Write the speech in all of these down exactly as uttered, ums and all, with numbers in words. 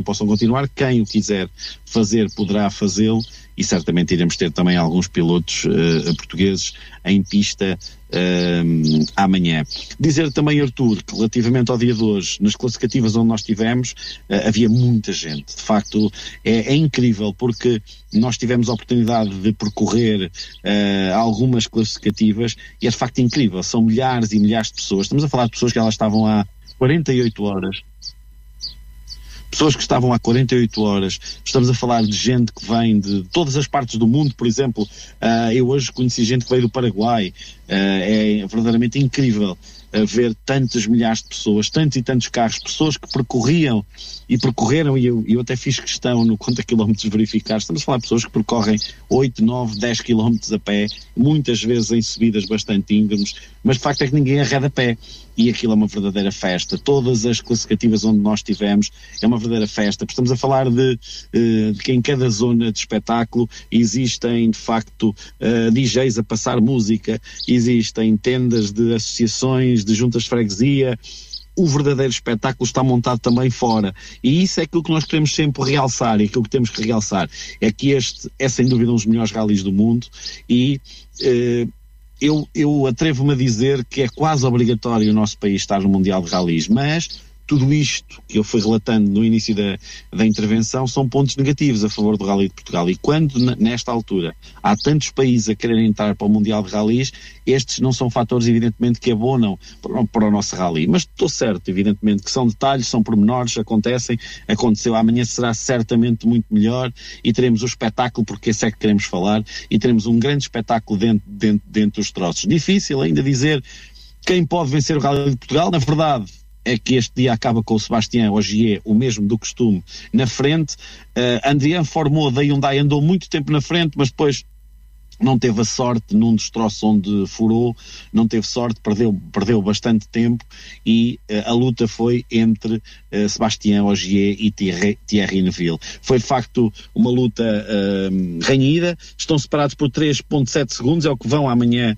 possam continuar. Quem o quiser fazer poderá fazê-lo, e certamente iremos ter também alguns pilotos uh, portugueses em pista uh, amanhã. Dizer também, Artur, que relativamente ao dia de hoje, nas classificativas onde nós estivemos, uh, havia muita gente. De facto, é, é incrível, porque nós tivemos a oportunidade de percorrer uh, algumas classificativas e é de facto incrível. São milhares e milhares de pessoas. Estamos a falar de pessoas que elas estavam há quarenta e oito horas. Pessoas que estavam há quarenta e oito horas, estamos a falar de gente que vem de todas as partes do mundo, por exemplo, uh, eu hoje conheci gente que veio do Paraguai, uh, é verdadeiramente incrível uh, ver tantas milhares de pessoas, tantos e tantos carros, pessoas que percorriam e percorreram, e eu, eu até fiz questão no conta quilómetros verificar, estamos a falar de pessoas que percorrem oito, nove, dez quilómetros a pé, muitas vezes em subidas bastante íngremes, mas de facto é que ninguém arreda a pé. E aquilo é uma verdadeira festa. Todas as classificativas onde nós estivemos é uma verdadeira festa. Estamos a falar de, de que em cada zona de espetáculo existem, de facto, uh, D Js a passar música, existem tendas de associações, de juntas de freguesia. O verdadeiro espetáculo está montado também fora. E isso é aquilo que nós queremos sempre realçar, e aquilo que temos que realçar é que este é sem dúvida um dos melhores ralis do mundo e... Uh, Eu, eu atrevo-me a dizer que é quase obrigatório o nosso país estar no Mundial de Ralis, mas tudo isto que eu fui relatando no início da, da intervenção são pontos negativos a favor do Rally de Portugal, e quando nesta altura há tantos países a quererem entrar para o Mundial de Ralis, estes não são fatores evidentemente que abonam para, para o nosso Rally, mas estou certo evidentemente que são detalhes, são pormenores, acontecem, aconteceu, amanhã será certamente muito melhor e teremos o espetáculo, porque esse é que queremos falar, e teremos um grande espetáculo dentro, dentro, dentro dos troços. Difícil ainda dizer quem pode vencer o Rally de Portugal, na verdade é que este dia acaba com o Sébastien Ogier, o mesmo do costume, na frente. uh, Adrien Fourmaux da Hyundai andou muito tempo na frente, mas depois não teve a sorte num dos troços onde furou, não teve sorte, perdeu, perdeu bastante tempo, e uh, a luta foi entre uh, Sébastien Ogier e Thierry, Thierry Neuville. Foi de facto uma luta uh, renhida, estão separados por três vírgula sete segundos, é o que vão amanhã,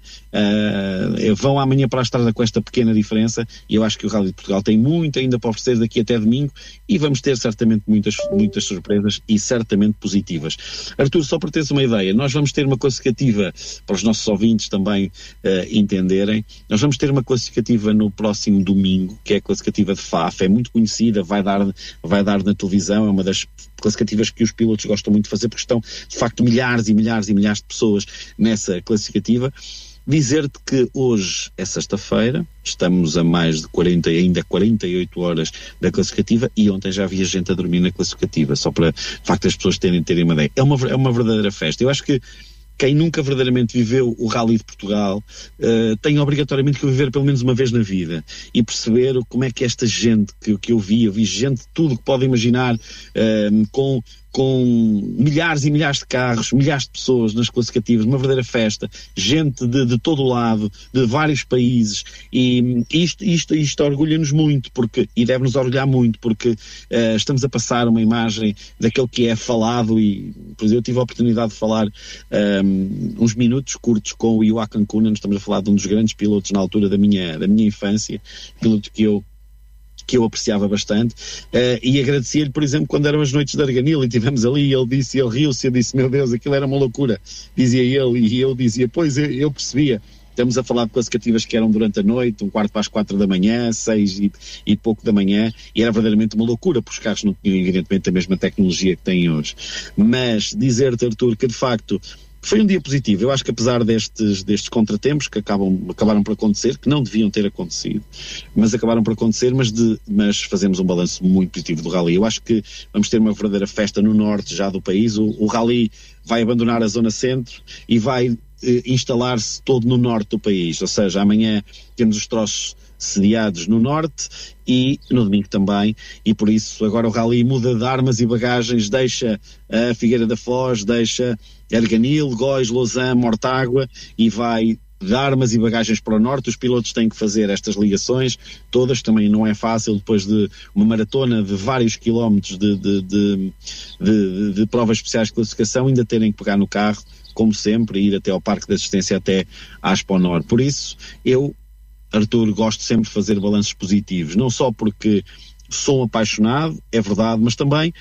uh, vão amanhã para a estrada com esta pequena diferença, e eu acho que o Rally de Portugal tem muito ainda para oferecer daqui até domingo, e vamos ter certamente muitas, muitas surpresas e certamente positivas. Artur, só para teres uma ideia, nós vamos ter uma classificativa para os nossos ouvintes também uh, entenderem. Nós vamos ter uma classificativa no próximo domingo, que é a classificativa de F A F, é muito conhecida, vai dar, vai dar na televisão, é uma das classificativas que os pilotos gostam muito de fazer, porque estão de facto milhares e milhares e milhares de pessoas nessa classificativa. Dizer-te que hoje é sexta-feira, estamos a mais de quarenta, ainda quarenta e oito horas da classificativa, e ontem já havia gente a dormir na classificativa, só para de facto as pessoas terem, terem uma ideia. É uma, é uma verdadeira festa. Eu acho que quem nunca verdadeiramente viveu o Rally de Portugal uh, tem obrigatoriamente que viver pelo menos uma vez na vida e perceber como é que esta gente que, que eu vi, eu vi gente de tudo que pode imaginar, uh, com, com milhares e milhares de carros, milhares de pessoas nas classificativas, uma verdadeira festa, gente de, de todo o lado, de vários países, e isto, isto, isto orgulha-nos muito, porque, e deve-nos orgulhar muito, porque uh, estamos a passar uma imagem daquele que é falado, e por exemplo, eu tive a oportunidade de falar um, uns minutos curtos com o Joachim Kuhnen, estamos a falar de um dos grandes pilotos na altura da minha, da minha infância, piloto que eu que eu apreciava bastante, uh, e agradecia-lhe, por exemplo, quando eram as noites de Arganil e estivemos ali, e ele disse, ele riu-se, eu disse, meu Deus, aquilo era uma loucura, dizia ele, e eu dizia, pois, eu, eu percebia. Estamos a falar de classificativas que eram durante a noite, um quarto para as quatro da manhã, seis e, e pouco da manhã, e era verdadeiramente uma loucura, porque os carros não tinham evidentemente a mesma tecnologia que têm hoje. Mas dizer-te, Artur, que de facto foi um dia positivo. Eu acho que apesar destes, destes contratempos que acabam, acabaram por acontecer, que não deviam ter acontecido, mas acabaram por acontecer, mas, de, mas fazemos um balanço muito positivo do Rally. Eu acho que vamos ter uma verdadeira festa no norte já do país. O, o Rally vai abandonar a zona centro e vai eh, instalar-se todo no norte do país, ou seja, amanhã temos os troços sediados no norte e no domingo também, e por isso agora o Rally muda de armas e bagagens, deixa a Figueira da Foz, deixa Arganil, Góis, Lausanne, Mortágua, e vai de armas e bagagens para o norte. Os pilotos têm que fazer estas ligações todas, também não é fácil depois de uma maratona de vários quilómetros de, de, de, de, de provas especiais de classificação, ainda terem que pegar no carro, como sempre, e ir até ao Parque de Assistência, até à Expo Nord. Por isso, eu, Artur, gosto sempre de fazer balanços positivos, não só porque sou apaixonado, é verdade, mas também